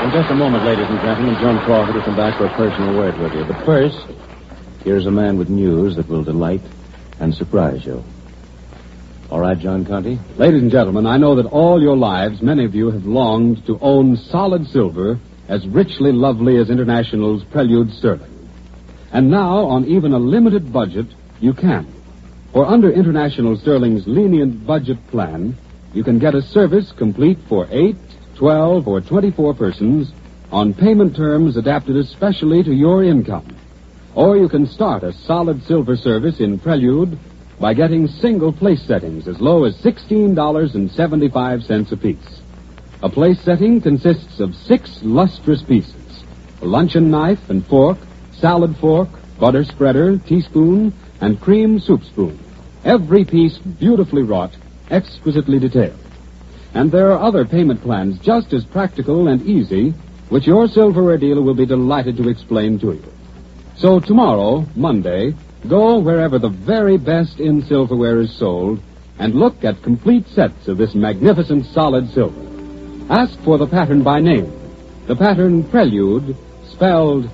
In just a moment, ladies and gentlemen, Joan Crawford will come back for a personal word with you. But first, here's a man with news that will delight and surprise you. All right, John Conte? Ladies and gentlemen, I know that all your lives, many of you have longed to own solid silver as richly lovely as International's Prelude Sterling. And now, on even a limited budget, you can. For under International Sterling's lenient budget plan, you can get a service complete for 8, 12, or 24 persons on payment terms adapted especially to your income. Or you can start a solid silver service in Prelude by getting single place settings as low as $16.75 apiece. A place setting consists of 6 lustrous pieces: a luncheon knife and fork, salad fork, butter spreader, teaspoon, and cream soup spoon. Every piece beautifully wrought, exquisitely detailed. And there are other payment plans just as practical and easy, which your silverware dealer will be delighted to explain to you. So tomorrow, Monday, go wherever the very best in silverware is sold and look at complete sets of this magnificent solid silver. Ask for the pattern by name. The pattern Prelude, spelled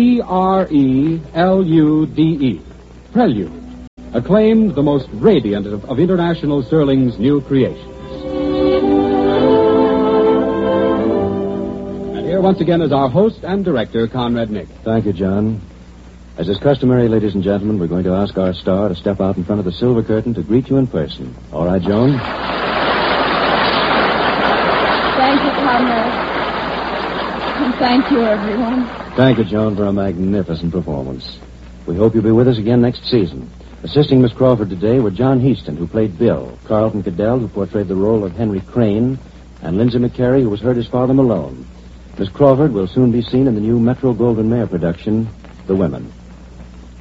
Prelude. Prelude. Acclaimed the most radiant of International Sterling's new creations. And here once again is our host and director, Conrad Nick. Thank you, John. As is customary, ladies and gentlemen, we're going to ask our star to step out in front of the silver curtain to greet you in person. All right, Joan? Thank you, Conrad. And thank you, everyone. Thank you, Joan, for a magnificent performance. We hope you'll be with us again next season. Assisting Miss Crawford today were John Heaston, who played Bill, Carlton Cadell, who portrayed the role of Henry Crane, and Lindsay McCary, who was heard as Father Malone. Miss Crawford will soon be seen in the new Metro-Goldwyn-Mayer production, The Women.